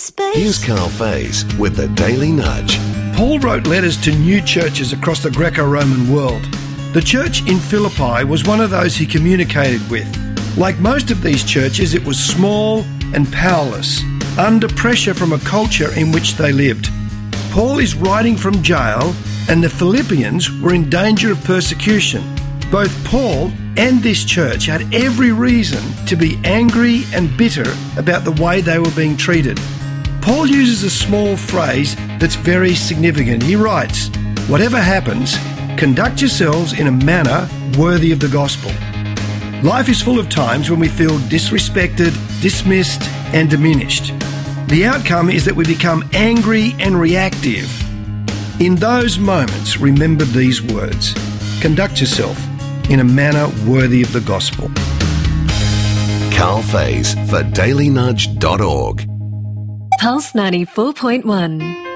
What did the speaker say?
space. Here's Carl Faze with the Daily Nudge. Paul wrote letters to new churches across the Greco-Roman world. The church in Philippi was one of those he communicated with. Like most of these churches, it was small and powerless, under pressure from a culture in which they lived. Paul is writing from jail, and the Philippians were in danger of persecution. Both Paul and this church had every reason to be angry and bitter about the way they were being treated. Paul uses a small phrase that's very significant. He writes, "Whatever happens, conduct yourselves in a manner worthy of the gospel." Life is full of times when we feel disrespected, dismissed, and diminished. The outcome is that we become angry and reactive. In those moments, remember these words: conduct yourself in a manner worthy of the gospel. Carl Faze for dailynudge.org. Pulse 94.1.